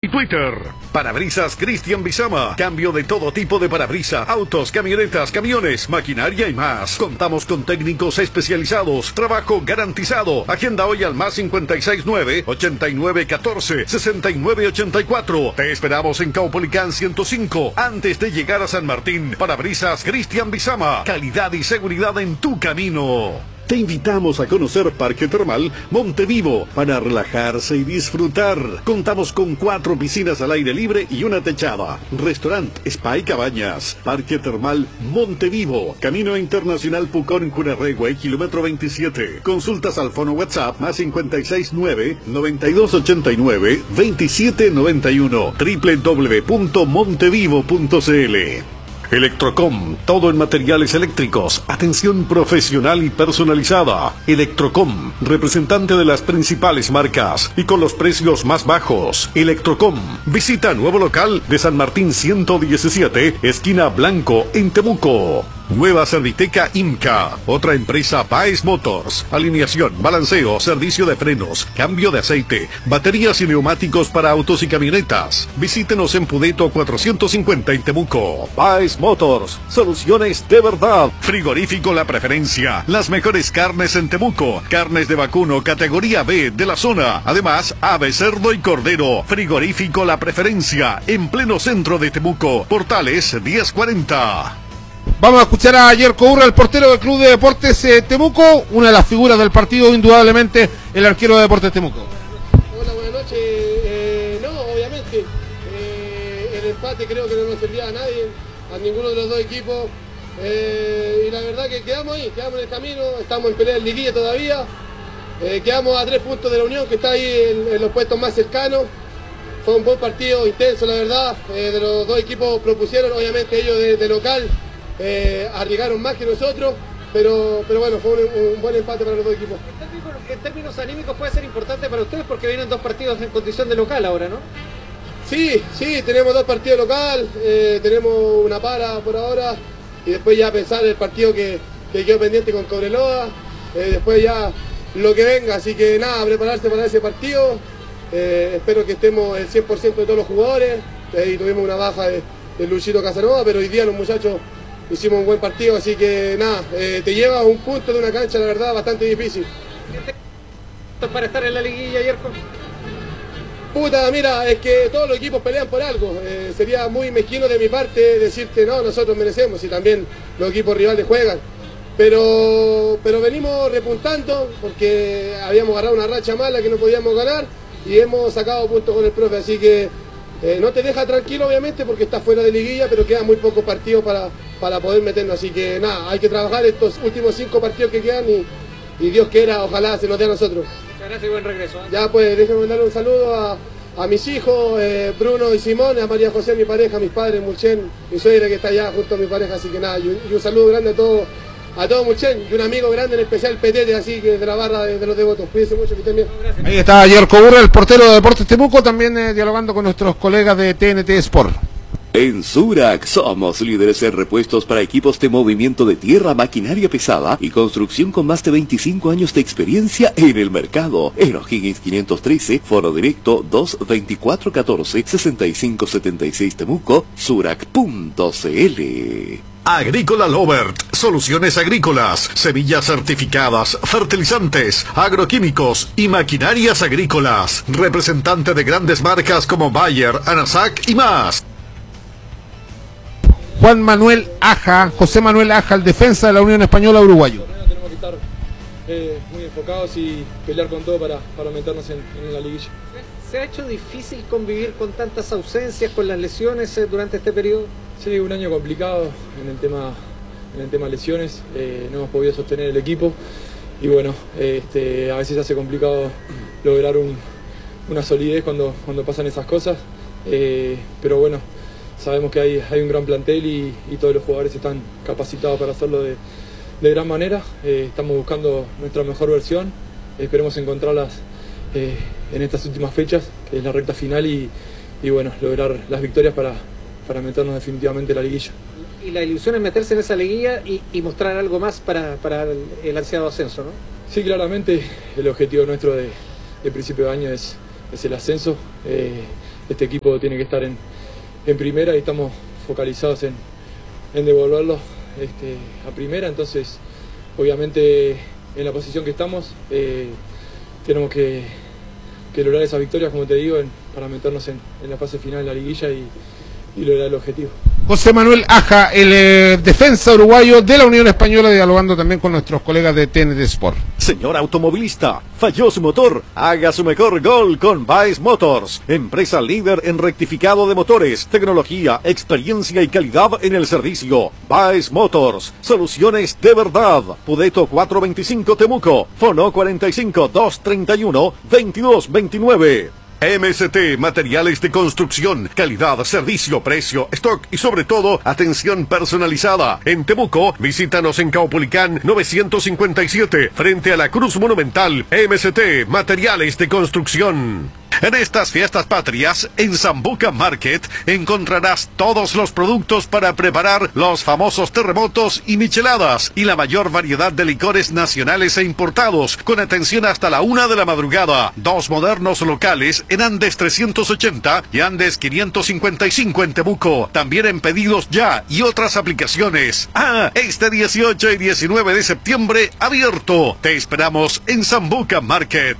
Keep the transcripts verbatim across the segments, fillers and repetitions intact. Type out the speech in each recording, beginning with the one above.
Twitter. Parabrisas Cristian Bizama. Cambio de todo tipo de parabrisas, autos, camionetas, camiones, maquinaria y más. Contamos con técnicos especializados. Trabajo garantizado. Agenda hoy al más cincuenta y seis nueve, ochenta y nueve catorce, sesenta y nueve ochenta y cuatro. Te esperamos en Caupolicán ciento cinco. Antes de llegar a San Martín, Parabrisas Cristian Bizama. Calidad y seguridad en tu camino. Te invitamos a conocer Parque Termal Montevivo para relajarse y disfrutar. Contamos con cuatro piscinas al aire libre y una techada. Restaurante, spa y cabañas. Parque Termal Montevivo. Camino Internacional Pucón, Cunarregüe, kilómetro veintisiete. Consultas al fono WhatsApp más cincuenta y seis nueve, noventa y dos ochenta y nueve, veintisiete noventa y uno. doble u doble u doble u punto montevivo punto c l. Electrocom, todo en materiales eléctricos, atención profesional y personalizada. Electrocom, representante de las principales marcas y con los precios más bajos. Electrocom, visita nuevo local de San Martín ciento diecisiete, esquina Blanco, en Temuco. Nueva Serviteca IMCA, otra empresa Baez Motors, alineación, balanceo, servicio de frenos, cambio de aceite, baterías y neumáticos para autos y camionetas. Visítenos en Pudeto cuatrocientos cincuenta en Temuco. Baez Motors, soluciones de verdad. Frigorífico La Preferencia, las mejores carnes en Temuco, carnes de vacuno categoría B de la zona, además ave, cerdo y cordero. Frigorífico La Preferencia, en pleno centro de Temuco, Portales diez cuarenta. Vamos a escuchar a Yerko Urra, el portero del Club de Deportes eh, Temuco, una de las figuras del partido, indudablemente el arquero de Deportes Temuco. Hola, buenas noches. Eh, no, obviamente, eh, el empate creo que no nos servía a nadie, a ninguno de los dos equipos. Eh, y la verdad que quedamos ahí, quedamos en el camino, estamos en pelea de liguilla todavía. Eh, quedamos a tres puntos de la Unión, que está ahí en, en los puestos más cercanos. Fue un buen partido, intenso, la verdad. Eh, de los dos equipos propusieron, obviamente ellos de, de local. Eh, arriesgaron más que nosotros, pero, pero bueno, fue un, un buen empate para los dos equipos. En términos, en términos anímicos puede ser importante para ustedes porque vienen dos partidos en condición de local ahora, ¿no? Sí, sí, tenemos dos partidos local, eh, tenemos una para por ahora y después ya pensar el partido que, que quedó pendiente con Cobreloa, eh, después ya lo que venga, así que nada, prepararse para ese partido, eh, espero que estemos el cien por ciento de todos los jugadores, eh, y tuvimos una baja de, de Luchito Casanova, pero hoy día los muchachos hicimos un buen partido, así que nada, eh, te lleva a un punto de una cancha, la verdad, bastante difícil. ¿Para estar en la liguilla, Yerko? Puta, mira, es que todos los equipos pelean por algo. Eh, sería muy mezquino de mi parte decirte, no, nosotros merecemos, y también los equipos rivales juegan. Pero, pero venimos repuntando, porque habíamos agarrado una racha mala que no podíamos ganar, y hemos sacado puntos con el profe, así que Eh, no te deja tranquilo obviamente porque estás fuera de liguilla, pero quedan muy pocos partidos para, para poder meternos, así que nada, hay que trabajar estos últimos cinco partidos que quedan y, y Dios quiera, ojalá se nos dé a nosotros. Muchas gracias y buen regreso. ¿eh? Ya pues, déjenme mandar un saludo a, a mis hijos, eh, Bruno y Simón, a María José, mi pareja, a mis padres, Mulchen, mi suegra que está allá junto a mi pareja, así que nada, y un, y un saludo grande a todos. A todo Mulchen, y un amigo grande, en especial Petete, así que de la barra de, de los devotos. Cuídense mucho, que estén bien. Ahí está Yerko Urra, el portero de Deportes Temuco, también eh, dialogando con nuestros colegas de T N T Sport. En Surac somos líderes en repuestos para equipos de movimiento de tierra, maquinaria pesada y construcción con más de veinticinco años de experiencia en el mercado. En O'Higgins quinientos trece, foro directo dos veinticuatro catorce sesenta y cinco setenta y seis Temuco, surac punto c l. Agrícola Lovert, soluciones agrícolas, semillas certificadas, fertilizantes, agroquímicos y maquinarias agrícolas. Representante de grandes marcas como Bayer, Anasac y más. Juan Manuel Aja, José Manuel Aja, el defensa de la Unión Española Uruguayo. Tenemos que estar eh, muy enfocados y pelear con todo para, para meternos en, en la liguilla. ¿Se ha hecho difícil convivir con tantas ausencias, con las lesiones eh, durante este periodo? Sí, un año complicado en el tema, en el tema lesiones, eh, no hemos podido sostener el equipo y bueno, eh, este, a veces se hace complicado lograr un, una solidez cuando, cuando pasan esas cosas, eh, pero bueno, sabemos que hay, hay un gran plantel y, y todos los jugadores están capacitados para hacerlo de, de gran manera, eh, estamos buscando nuestra mejor versión, esperemos encontrarlas eh, en estas últimas fechas, que es la recta final y, y bueno, lograr las victorias para para meternos definitivamente en la liguilla. Y la ilusión es meterse en esa liguilla y, y mostrar algo más para, para el, el ansiado ascenso, ¿no? Sí, claramente el objetivo nuestro de, de principio de año es, es el ascenso. Eh, este equipo tiene que estar en, en primera y estamos focalizados en, en devolverlo este, a primera. Entonces, obviamente, en la posición que estamos, eh, tenemos que, que lograr esas victorias, como te digo, en, para meternos en, en la fase final de la liguilla y, y lograr el objetivo. José Manuel Aja, el eh, defensa uruguayo de la Unión Española, dialogando también con nuestros colegas de T N T Sport. Señor automovilista, falló su motor, haga su mejor gol con Baez Motors, empresa líder en rectificado de motores, tecnología, experiencia y calidad en el servicio. Baez Motors, soluciones de verdad. Pudeto cuatrocientos veinticinco Temuco, Fono cuarenta y cinco, doscientos treinta y uno, veintidós veintinueve. M S T, materiales de construcción, calidad, servicio, precio, stock y sobre todo, atención personalizada. En Temuco, visítanos en Caupolicán novecientos cincuenta y siete, frente a la Cruz Monumental. M S T, materiales de construcción. En estas fiestas patrias, en Sambuca Market, encontrarás todos los productos para preparar los famosos terremotos y micheladas y la mayor variedad de licores nacionales e importados, con atención hasta la una de la madrugada. Dos modernos locales en Andes trescientos ochenta y Andes quinientos cincuenta y cinco en Temuco. También en Pedidos Ya y otras aplicaciones. Ah, este dieciocho y diecinueve de septiembre, abierto. Te esperamos en Sambuca Market.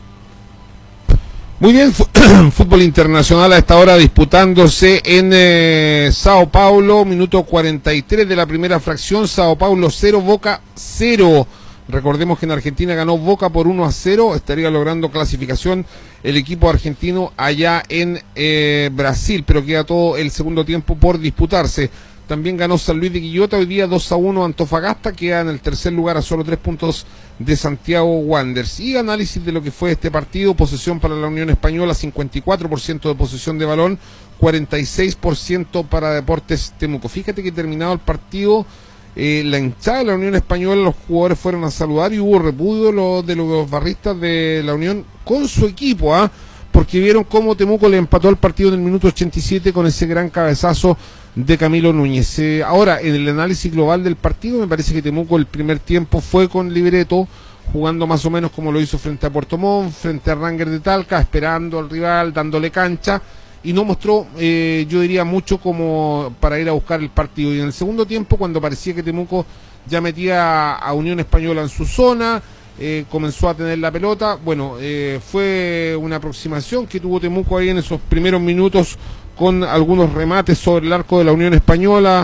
Muy bien, fútbol internacional a esta hora disputándose en eh, Sao Paulo, minuto cuarenta y tres de la primera fracción. Sao Paulo cero, Boca cero. Recordemos que en Argentina ganó Boca por uno a cero, estaría logrando clasificación el equipo argentino allá en eh, Brasil, pero queda todo el segundo tiempo por disputarse. También ganó San Luis de Quillota hoy día dos a uno Antofagasta, queda en el tercer lugar a solo tres puntos de Santiago Wanderers. Y análisis de lo que fue este partido: posesión para la Unión Española, cincuenta y cuatro por ciento de posesión de balón, cuarenta y seis por ciento para Deportes Temuco. Fíjate que terminado el partido, eh, la hinchada de la Unión Española, los jugadores fueron a saludar y hubo repudio lo, de los barristas de la Unión con su equipo, ¿ah? ¿eh? Porque vieron cómo Temuco le empató el partido en el minuto ochenta y siete con ese gran cabezazo de Camilo Núñez. Eh, ahora, en el análisis global del partido, me parece que Temuco el primer tiempo fue con libreto, jugando más o menos como lo hizo frente a Puerto Montt, frente a Rangers de Talca, esperando al rival, dándole cancha, y no mostró, eh, yo diría, mucho como para ir a buscar el partido. Y en el segundo tiempo, cuando parecía que Temuco ya metía a Unión Española en su zona, Eh, comenzó a tener la pelota, bueno, eh, fue una aproximación que tuvo Temuco ahí en esos primeros minutos con algunos remates sobre el arco de la Unión Española,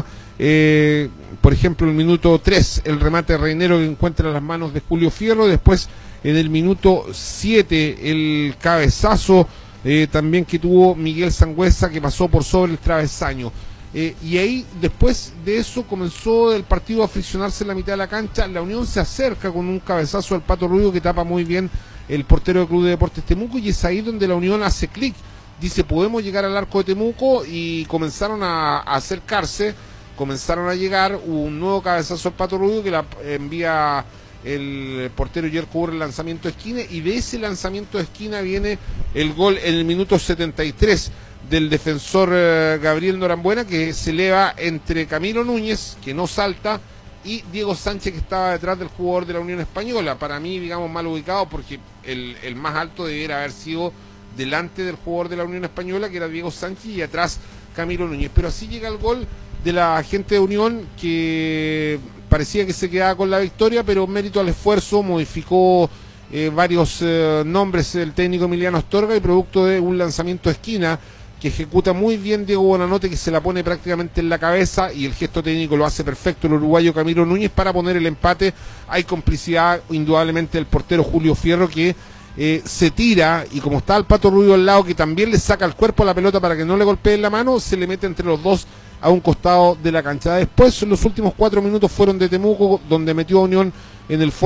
eh, por ejemplo el minuto tres, el remate Reinero que encuentra en las manos de Julio Fierro, después en el minuto siete el cabezazo eh, también que tuvo Miguel Sangüesa, que pasó por sobre el travesaño. Eh, y ahí, después de eso, comenzó el partido a friccionarse en la mitad de la cancha. La Unión se acerca con un cabezazo al Pato Rubio que tapa muy bien el portero del Club de Deportes Temuco, y es ahí donde la Unión hace clic. Dice, podemos llegar al arco de Temuco, y comenzaron a, a acercarse, comenzaron a llegar. Un nuevo cabezazo al Pato Rubio que la envía el portero Yerko Urra, el lanzamiento de esquina, y de ese lanzamiento de esquina viene el gol en el minuto setenta y tres del defensor eh, Gabriel Norambuena, que se eleva entre Camilo Núñez, que no salta, y Diego Sánchez, que estaba detrás del jugador de la Unión Española. Para mí, digamos, mal ubicado, porque el, el más alto debiera haber sido delante del jugador de la Unión Española, que era Diego Sánchez, y atrás Camilo Núñez. Pero así llega el gol de la gente de Unión, que parecía que se quedaba con la victoria, pero mérito al esfuerzo, modificó eh, varios eh, nombres el técnico Emiliano Astorga, y producto de un lanzamiento de esquina que ejecuta muy bien Diego Bonanote, que se la pone prácticamente en la cabeza, y el gesto técnico lo hace perfecto el uruguayo Camilo Núñez para poner el empate. Hay complicidad indudablemente del portero Julio Fierro, que eh, se tira, y como está el Pato Rubio al lado, que también le saca el cuerpo a la pelota para que no le golpee la mano, se le mete entre los dos a un costado de la cancha. Después, los últimos cuatro minutos fueron de Temuco, donde metió a Unión en el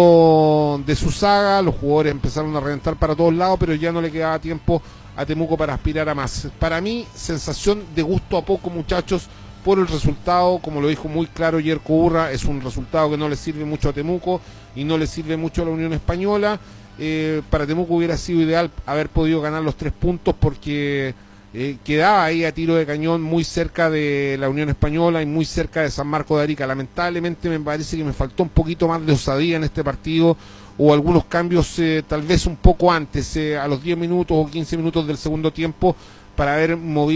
fondo de su saga. Los jugadores empezaron a reventar para todos lados, pero ya no le quedaba tiempo a Temuco para aspirar a más. Para mí, sensación de gusto a poco, muchachos, por el resultado. Como lo dijo muy claro Yerko Urra, es un resultado que no le sirve mucho a Temuco y no le sirve mucho a la Unión Española. Eh, para Temuco hubiera sido ideal haber podido ganar los tres puntos, porque eh, quedaba ahí a tiro de cañón, muy cerca de la Unión Española y muy cerca de San Marco de Arica. Lamentablemente me parece que me faltó un poquito más de osadía en este partido, o algunos cambios eh, tal vez un poco antes, eh, a los diez minutos o quince minutos del segundo tiempo, para haber movido